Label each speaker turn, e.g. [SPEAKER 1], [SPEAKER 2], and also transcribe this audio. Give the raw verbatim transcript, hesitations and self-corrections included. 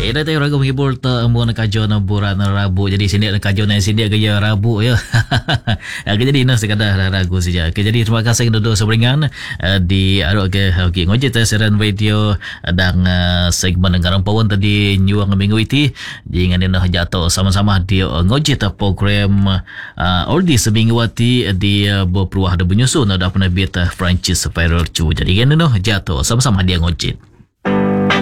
[SPEAKER 1] Eh, dah tahu ragu menghibur tak mu nak kajo na buran na Rabu. Jadi sini nak kajo na sini gaya Rabu ya. Okey jadi nak sekadar ragu saja. Okey jadi terima kasih duduk seberingan uh, di arok ke okey ngoje ta siaran radio dan uh, segmen dengaran pawon tadi nyuang minggu iti. Jangan nak jatuh sama-sama di uh, ngoje ta program uh, ordi seminggu wati di uh, berpeluah ada menyusun ada penerbit uh, Francis Ferrer Chu. Jadi kan nak jatuh sama-sama dia ngoje.